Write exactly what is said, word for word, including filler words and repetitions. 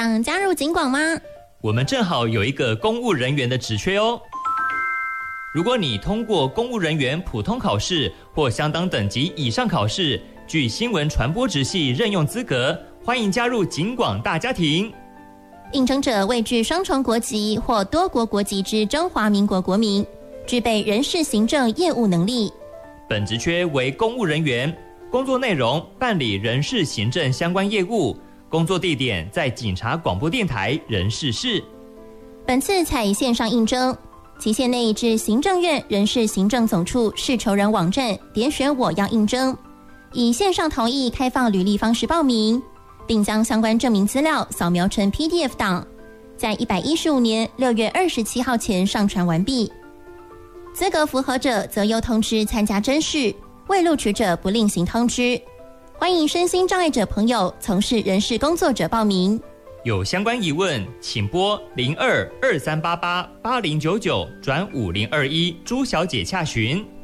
想加入警广吗？ 我们正好有一个公务人员的职缺哦。如果你通过公务人员普通考试或相当等级以上考试，具新闻传播职系任用资格，欢迎加入警广大家庭。 应征者为具双重国籍或多国国籍之中华民国国民，具备人事行政业务能力。 本职缺为公务人员，工作内容办理人事行政相关业务，工作地点在警察广播电台人事室。 本次采线上应征，期限内至行政院人事行政总处事求人网站点选我要应征，以线上同意开放履历方式报名，并将相关证明资料扫描成 P D F 档，在一百一十五年六月二十七号前上传完毕。资格符合者则由通知参加甄试，未录取者不另行通知。欢迎身心障碍者朋友从事人事工作者报名。 有相关疑问，请拨零二二三八八八零九九转五零二一朱小姐洽询。